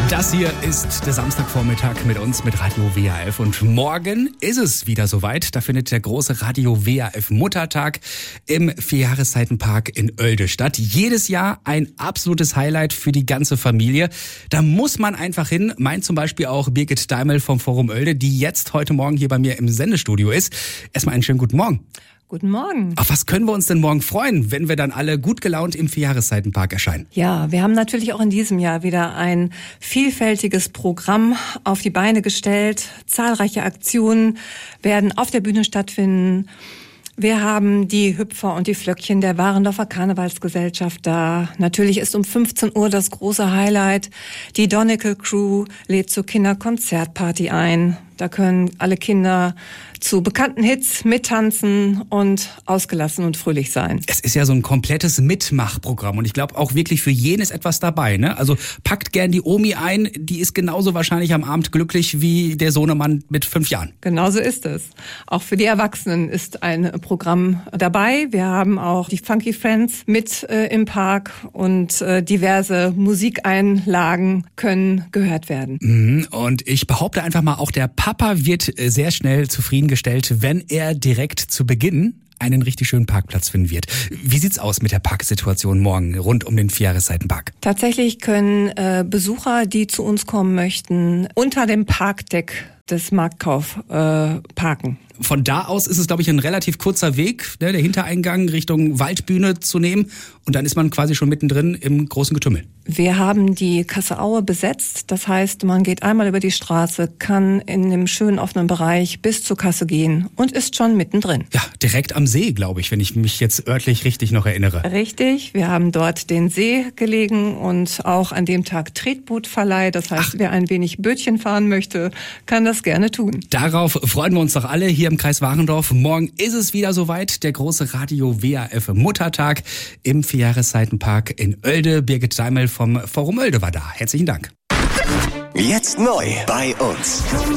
Das hier ist der Samstagvormittag mit uns, mit Radio WAF. Und morgen ist es wieder soweit. Da findet der große Radio WAF Muttertag im Vierjahreszeitenpark in Oelde statt. Jedes Jahr ein absolutes Highlight für die ganze Familie. Da muss man einfach hin. Meint zum Beispiel auch Birgit Daimel vom Forum Oelde, die jetzt heute Morgen hier bei mir im Sendestudio ist. Erstmal einen schönen guten Morgen. Guten Morgen. Auf was können wir uns denn morgen freuen, wenn wir dann alle gut gelaunt im Vierjahreszeitenpark erscheinen? Ja, wir haben natürlich auch in diesem Jahr wieder ein vielfältiges Programm auf die Beine gestellt. Zahlreiche Aktionen werden auf der Bühne stattfinden. Wir haben die Hüpfer und die Flöckchen der Warendorfer Karnevalsgesellschaft da. Natürlich ist um 15 Uhr das große Highlight. Die Donegal Crew lädt zur Kinderkonzertparty ein. Da können alle Kinder zu bekannten Hits mittanzen und ausgelassen und fröhlich sein. Es ist ja so ein komplettes Mitmachprogramm und ich glaube auch wirklich für jeden ist etwas dabei, ne? Also packt gern die Omi ein, die ist genauso wahrscheinlich am Abend glücklich wie der Sohnemann mit 5 Jahren. Genauso ist es. Auch für die Erwachsenen ist ein Programm dabei. Wir haben auch die Funky Friends mit im Park und diverse Musikeinlagen können gehört werden. Und ich behaupte einfach mal, auch der Papa wird sehr schnell zufriedengestellt, wenn er direkt zu Beginn einen richtig schönen Parkplatz finden wird. Wie sieht's aus mit der Parksituation morgen rund um den Vierjahreszeitenpark? Tatsächlich können Besucher, die zu uns kommen möchten, unter dem Parkdeck des Marktkauf parken. Von da aus ist es, glaube ich, ein relativ kurzer Weg, ne, der Hintereingang Richtung Waldbühne zu nehmen. Und dann ist man quasi schon mittendrin im großen Getümmel. Wir haben die Kasse Aue besetzt. Das heißt, man geht einmal über die Straße, kann in dem schönen offenen Bereich bis zur Kasse gehen und ist schon mittendrin. Ja, direkt am See, glaube ich, wenn ich mich jetzt örtlich richtig noch erinnere. Richtig, wir haben dort den See gelegen und auch an dem Tag Tretbootverleih. Das heißt, wer ein wenig Bötchen fahren möchte, kann das gerne tun. Darauf freuen wir uns doch alle hier im Kreis Warendorf. Morgen ist es wieder soweit, der große Radio WAF Muttertag im Vierjahreszeitenpark in Oelde. Birgit Daimel vom Forum Oelde war da. Herzlichen Dank. Jetzt neu bei uns.